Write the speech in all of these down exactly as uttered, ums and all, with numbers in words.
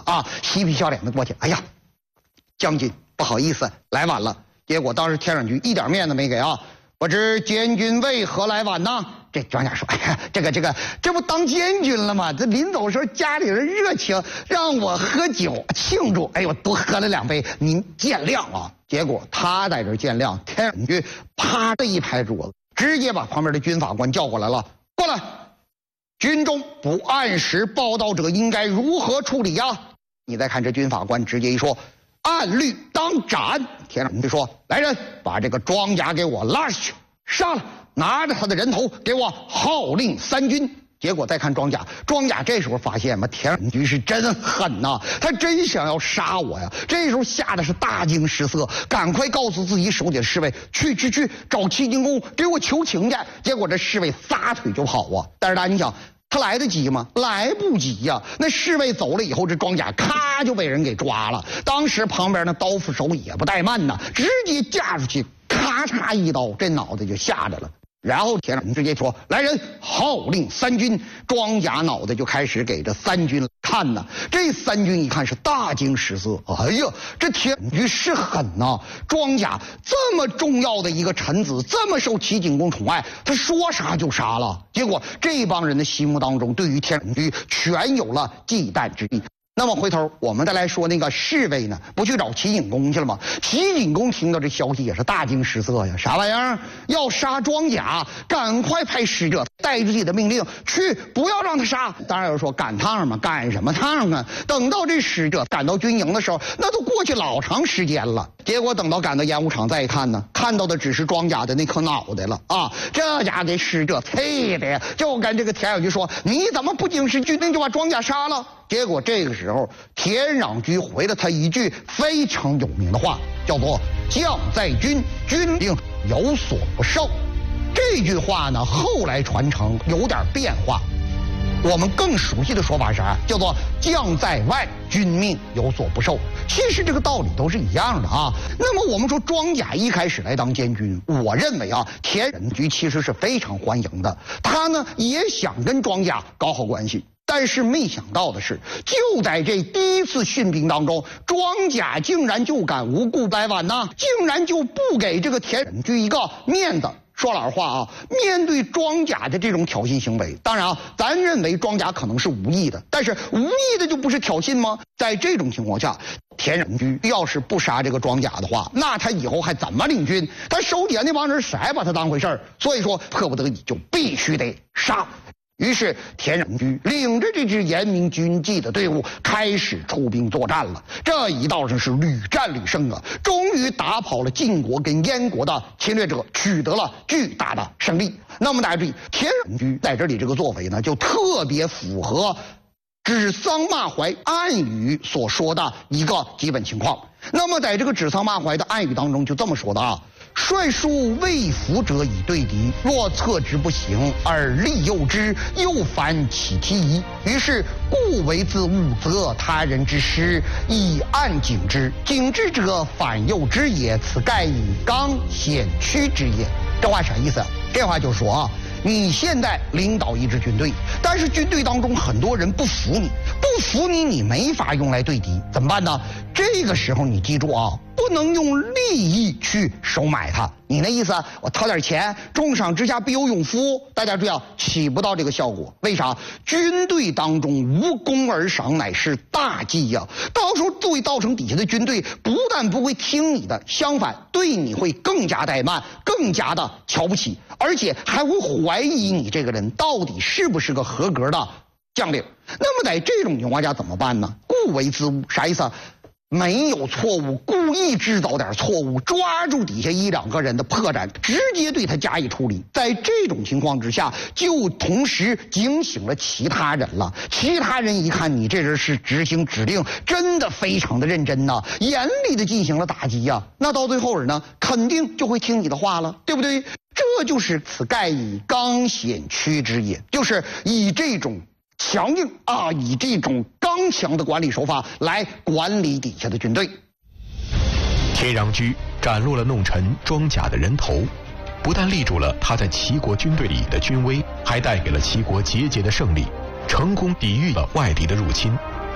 啊，嬉皮笑脸的过去。哎呀，将军不好意思，来晚了。结果当时田软菊一点面子没给啊，不知监军为何来晚呢？这庄稼说：“哎呀，这个这个，这不当监军了吗？这临走时候家里人热情，让我喝酒庆祝。哎呦，多喝了两杯，您见谅啊。”结果他在这见谅，田软菊啪的一拍桌子，直接把旁边的军法官叫过来了，过来。军中不按时报到者应该如何处理呀？你再看这军法官直接一说，按律当斩。田软菊说：“来人，把这个庄稼给我拉下去，杀了，拿着他的人头给我号令三军。”结果再看庄稼，庄稼这时候发现嘛，田软菊是真狠呐、啊，他真想要杀我呀！这时候吓得是大惊失色，赶快告诉自己手底的侍卫，去去去找齐景公给我求情去。结果这侍卫撒腿就跑啊！但是大家你想，他来得及吗？来不及呀、啊！那侍卫走了以后，这庄稼咔就被人给抓了。当时旁边那刀斧手也不怠慢呐，直接架出去，咔嚓一刀，这脑袋就下来了。然后田软菊直接说：“来人，号令三军。”庄稼脑袋就开始给这三军看呢。这三军一看是大惊失色，哎呀，这田软菊是狠呐、啊！庄稼这么重要的一个臣子，这么受齐景公宠爱，他说杀就杀了。结果这帮人的心目当中，对于田软菊全有了忌惮之意。那么回头我们再来说那个侍卫呢，不去找齐景公去了吗？齐景公听到这消息也是大惊失色呀，啥玩意儿？要杀庄稼，赶快派使者带着自己的命令去，不要让他杀。当然有人说赶趟嘛，赶什么趟啊？等到这使者赶到军营的时候，那都过去老长时间了。结果等到赶到演武场再一看呢，看到的只是庄稼的那颗脑袋了啊！这家给使者气的呀，就跟这个田软菊说：“你怎么不经师军令就把庄稼杀了？”结果这个时候，田软菊回了他一句非常有名的话，叫做“将在军，军令有所不受”。这句话呢，后来传承有点变化。我们更熟悉的说法是啥？叫做“将在外，军命有所不受”。其实这个道理都是一样的啊。那么我们说庄稼一开始来当监军，我认为啊，田软菊其实是非常欢迎的，他呢也想跟庄稼搞好关系。但是没想到的是，就在这第一次训兵当中，庄稼竟然就敢无故怠慢呐，竟然就不给这个田软菊一个面子。说老实话啊，面对庄稼的这种挑衅行为，当然啊，咱认为庄稼可能是无意的，但是无意的就不是挑衅吗？在这种情况下，田软菊要是不杀这个庄稼的话，那他以后还怎么领军？他手底下那帮人谁把他当回事儿？所以说，迫不得已就必须得杀。于是田软菊领着这支严明军纪的队伍开始出兵作战了。这一道上是屡战屡胜啊，终于打跑了晋国跟燕国的侵略者，取得了巨大的胜利。那么大家注意，田软菊在这里这个作为呢，就特别符合指桑骂槐暗语所说的一个基本情况。那么在这个指桑骂槐的暗语当中就这么说的啊：率数未服者以对敌，若策之不行，而力诱之，又反其其疑。于是故为自误责他人之师，以暗警之，警之者反诱之也，此盖以刚险屈之也。这话啥意思啊？这话就说啊，你现在领导一支军队，但是军队当中很多人不服你，不服你，你没法用来对敌，怎么办呢？这个时候你记住啊，不能用利益去收买他。你那意思，我掏点钱，重赏之下必有勇夫。大家注意啊，起不到这个效果。为啥？军队当中无功而赏乃是大忌呀、啊！到时候最造成底下的军队不但不会听你的，相反对你会更加怠慢，更加的瞧不起，而且还会怀疑你这个人到底是不是个合格的将领。那么在这种情况下怎么办呢？故为自误，啥意思啊？没有错误，故意制造点错误，抓住底下一两个人的破绽，直接对他加以处理。在这种情况之下，就同时警醒了其他人了。其他人一看你这人是执行指令，真的非常的认真呐，严厉的进行了打击呀、啊。那到最后呢，肯定就会听你的话了，对不对？这就是此盖以刚险屈之也，就是以这种强硬啊，以这种刚强的管理手法来管理底下的军队。 田软菊斩落了弄臣庄稼的人头，不但立住了他在齐国军队里的军威，还带给了齐国节节的胜利，成功抵御了外敌的入侵。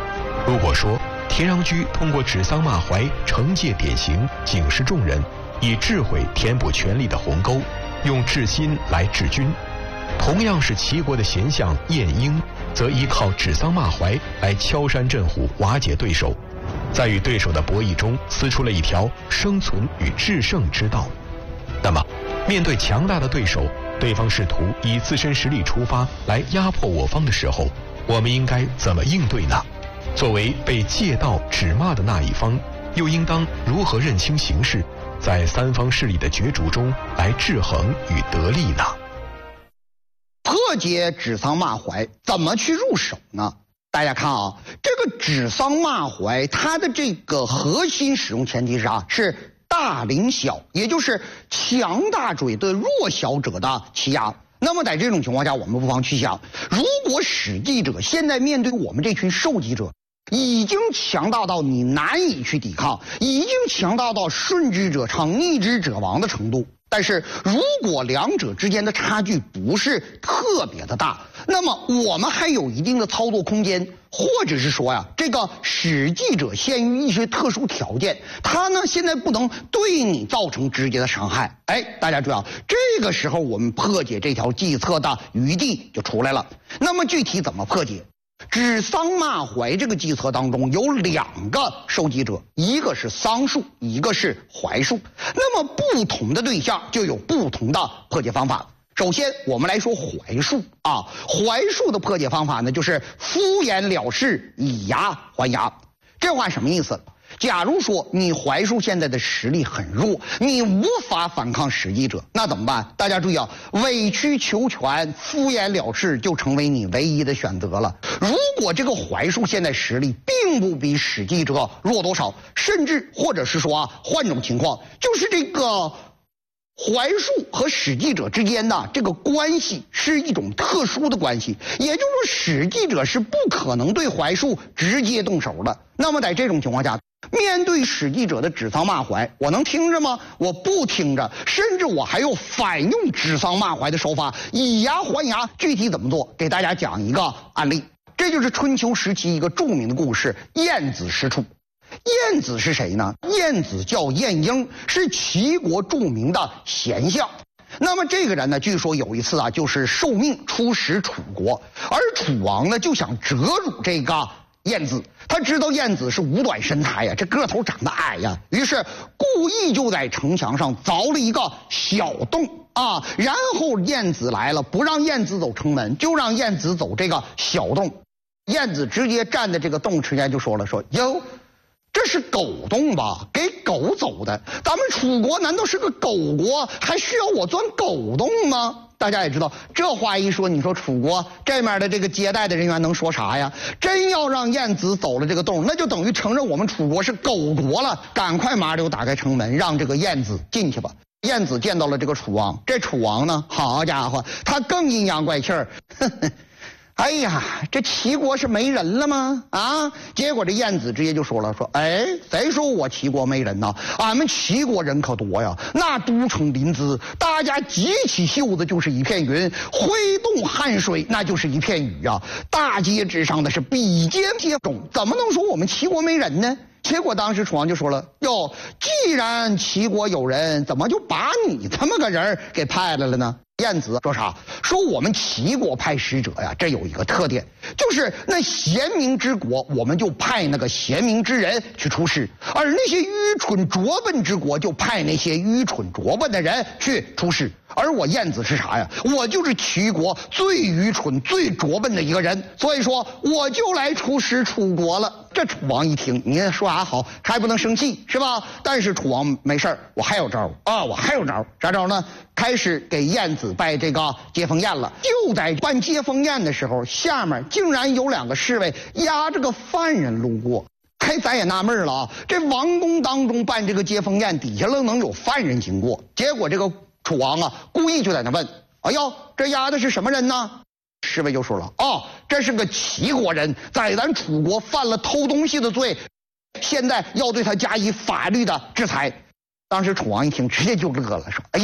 如果说田穰苴通过指桑骂槐惩戒典刑，警示众人，以智慧填补权力的鸿沟，用治心来治军，同样是齐国的贤相晏婴，则依靠指桑骂槐来敲山震虎，瓦解对手，在与对手的博弈中撕出了一条生存与制胜之道。那么面对强大的对手，对方试图以自身实力出发来压迫我方的时候，我们应该怎么应对呢？作为被借道指骂的那一方，又应当如何认清形势，在三方势力的角逐中来制衡与得利呢？ 破解指桑骂槐怎么去入手呢？大家看啊，这个指桑骂槐它的这个核心使用前提是啥？是大凌小，也就是强大者对弱小者的欺压。那么在这种情况下，我们不妨去想，如果使记者现在面对我们这群受记者，已经强大到你难以去抵抗，已经强大到顺之者昌，逆之者亡的程度。但是如果两者之间的差距不是特别的大，那么我们还有一定的操作空间，或者是说呀，这个使记者限于一些特殊条件，他呢现在不能对你造成直接的伤害。哎，大家注意啊，这个时候我们破解这条计策的余地就出来了。那么具体怎么破解？指桑骂槐这个计策当中有两个受记者，一个是桑树，一个是槐树。那么不同的对象就有不同的破解方法。首先我们来说槐树啊，槐树的破解方法呢，就是敷衍了事，以牙还牙。这话什么意思？假如说你槐树现在的实力很弱，你无法反抗使记者，那怎么办？大家注意啊，委曲求全、敷衍了事就成为你唯一的选择了。如果这个槐树现在实力并不比使记者弱多少，甚至或者是说啊，换种情况，就是这个槐树和使记者之间的这个关系是一种特殊的关系，也就是说使记者是不可能对槐树直接动手的。那么在这种情况下，面对使记者的指桑骂槐，我能听着吗？我不听着，甚至我还有反用指桑骂槐的手法，以牙还牙。具体怎么做？给大家讲一个案例，这就是春秋时期一个著名的故事——晏子失处。晏子是谁呢？晏子叫晏婴，是齐国著名的贤相。那么这个人呢，据说有一次啊，就是受命出使楚国，而楚王呢就想折辱这个晏子。他知道晏子是五短身材呀，这个头长得矮呀，于是故意就在城墙上凿了一个小洞啊，然后晏子来了，不让晏子走城门，就让晏子走这个小洞。晏子直接站在这个洞之间就说了，说哟，这是狗洞吧？给狗走的。咱们楚国难道是个狗国，还需要我钻狗洞吗？大家也知道，这话一说，你说楚国这面的这个接待的人员能说啥呀？真要让晏子走了这个洞，那就等于承认我们楚国是狗国了。赶快麻溜打开城门，让这个晏子进去吧。晏子见到了这个楚王，这楚王呢，好家伙，他更阴阳怪气儿。哎呀，这齐国是没人了吗？啊！结果这晏子直接就说了，说，哎，谁说我齐国没人呢？俺们齐国人可多呀，那都城临淄，大家举起袖子就是一片云，挥动汗水那就是一片雨啊！大街之上的是比肩接踵，怎么能说我们齐国没人呢？结果当时楚王就说了，哟，既然齐国有人，怎么就把你这么个人给派来了呢？晏子说啥？说我们齐国派使者呀，这有一个特点，就是那贤明之国，我们就派那个贤明之人去出使；而那些愚蠢拙笨之国，就派那些愚蠢拙笨的人去出使。而我晏子是啥呀？我就是齐国最愚蠢、最拙笨的一个人，所以说我就来出使楚国了。这楚王一听，你说啥好，还不能生气是吧？但是楚王没事儿，我还有招啊，我还有招，啥招呢？开始给晏子拜这个接风宴了。就在办接风宴的时候，下面竟然有两个侍卫押着个犯人路过。嘿，咱也纳闷了啊，这王宫当中办这个接风宴，底下愣能有犯人经过？结果这个楚王啊，故意就在那问：“哎呦，这押的是什么人呢？”侍卫就说了：“哦，这是个齐国人，在咱楚国犯了偷东西的罪，现在要对他加以法律的制裁。”当时楚王一听，直接就乐了，说：“哎呀，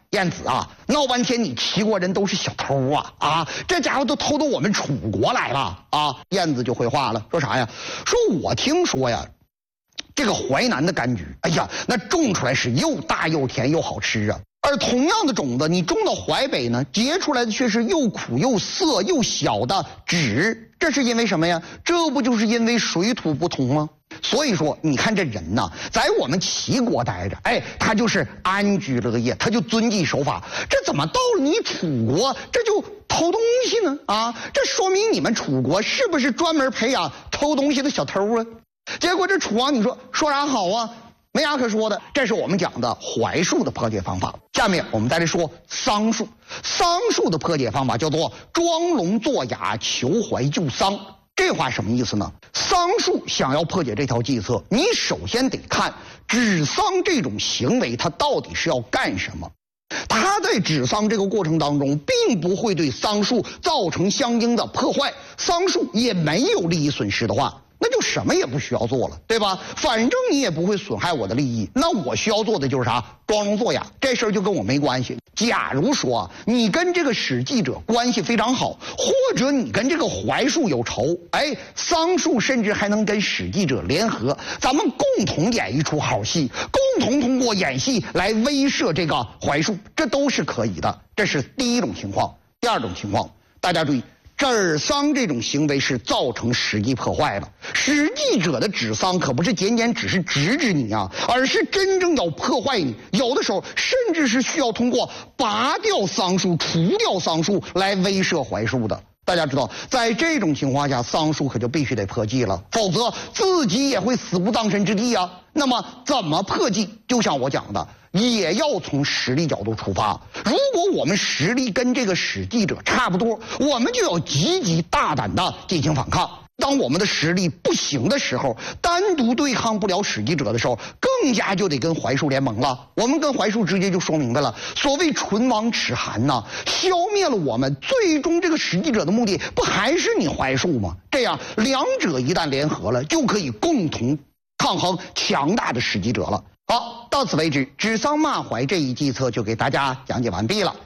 燕子啊，闹半天你齐国人都是小偷啊啊！这家伙都偷到我们楚国来了啊！燕子就回话了，说啥呀？说我听说呀，这个淮南的柑橘，哎呀，那种出来是又大又甜又好吃啊。而同样的种子，你种到淮北呢，结出来的却是又苦又涩又小的籽，这是因为什么呀？这不就是因为水土不同吗？所以说，你看这人呐，在我们齐国待着，哎，他就是安居乐业，他就遵纪守法。这怎么到了你楚国，这就偷东西呢？啊，这说明你们楚国是不是专门培养偷东西的小偷啊？结果这楚王，你说说啥好啊？没啥可说的，这是我们讲的槐树的破解方法。下面我们再来说桑树。桑树的破解方法叫做装聋作哑，求槐救桑。这话什么意思呢？桑树想要破解这条计策，你首先得看指桑这种行为，它到底是要干什么。它在指桑这个过程当中，并不会对桑树造成相应的破坏，桑树也没有利益损失的话，那就什么也不需要做了，对吧？反正你也不会损害我的利益，那我需要做的就是啥？装聋作哑，这事儿就跟我没关系。假如说你跟这个史记者关系非常好，或者你跟这个槐树有仇，哎，桑树甚至还能跟史记者联合，咱们共同演一出好戏，共同通过演戏来威慑这个槐树，这都是可以的。这是第一种情况。第二种情况，大家注意，指桑这种行为是造成实际破坏的。实际者的指桑可不是简简只是指指你啊，而是真正要破坏你，有的时候甚至是需要通过拔掉桑树、除掉桑树来威慑槐树的。大家知道，在这种情况下，桑树可就必须得破纪了，否则自己也会死无葬身之地啊。那么怎么破纪？就像我讲的，也要从实力角度出发。如果我们实力跟这个史记者差不多，我们就要积极大胆的进行反抗。当我们的实力不行的时候，单独对抗不了史记者的时候，更加就得跟槐树联盟了。我们跟槐树直接就说明白了，所谓唇亡齿寒呐，消灭了我们，最终这个史记者的目的不还是你槐树吗？这样两者一旦联合了，就可以共同抗衡强大的史记者了。好，到此为止，指桑骂槐这一计策就给大家讲解完毕了。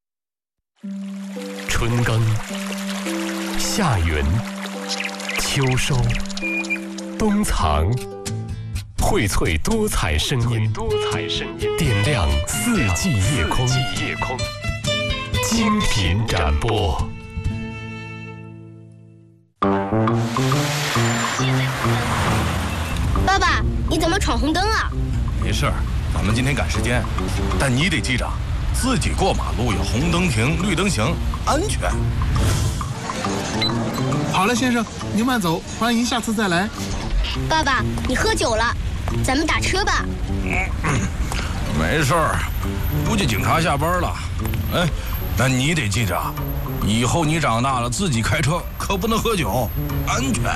春耕、夏耘、秋收、冬藏，荟萃多彩声音，多彩声音点亮四季夜空，夜空精品展播。 爸爸，你怎么闯红灯啊？ 没事儿，咱们今天赶时间，但你得记着，自己过马路要红灯停，绿灯行，安全。 好了，先生，您慢走，欢迎下次再来。 爸爸，你喝酒了，咱们打车吧。 嗯，没事儿，估计警察下班了。哎，但你得记着，以后你长大了自己开车可不能喝酒，安全。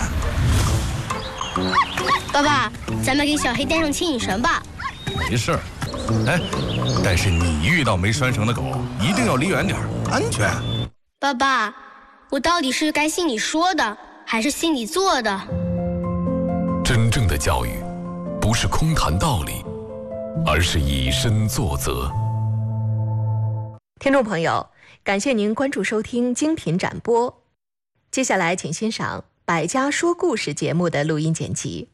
爸爸，咱们给小黑带上牵引绳吧。 没事儿，哎，但是你遇到没拴绳的狗，一定要离远点，安全。 爸爸，我到底是该信你说的，还是信你做的？ 真正的教育，不是空谈道理，而是以身作则。 听众朋友，感谢您关注收听精品展播。接下来，请欣赏《百家说故事》节目的录音剪辑。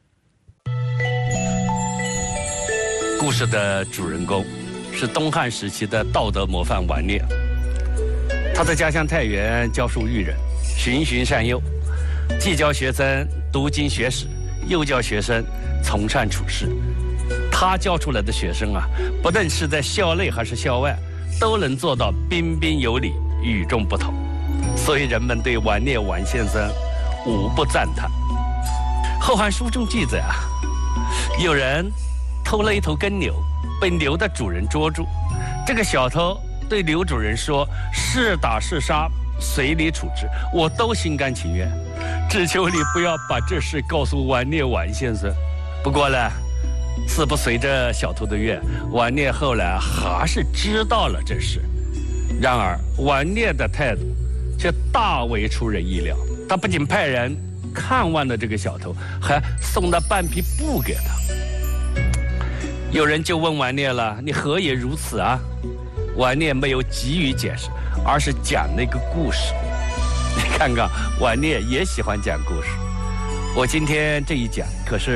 故事的主人公是东汉时期的道德模范顽劣。他在家乡太原教书育人，循循善诱，既教学生读经学史，又教学生从善处事。他教出来的学生啊，不论是在校内还是校外，都能做到彬彬有礼，与众不同。所以人们对顽劣王先生无不赞叹。《后汉书》中记载啊，有人偷了一头耕牛，被牛的主人捉住。这个小偷对牛主人说：“是打是杀，随你处置，我都心甘情愿，只求你不要把这事告诉顽劣王先生。”不过呢，似不随着小偷的愿，顽劣后来还是知道了这事。然而顽劣的态度却大为出人意料，他不仅派人看望了这个小偷，还送了半匹布给他。有人就问顽劣了：“你何也如此啊？” 晚年没有急于解释，而是讲了一个故事。你看看，晚年也喜欢讲故事。我今天这一讲可是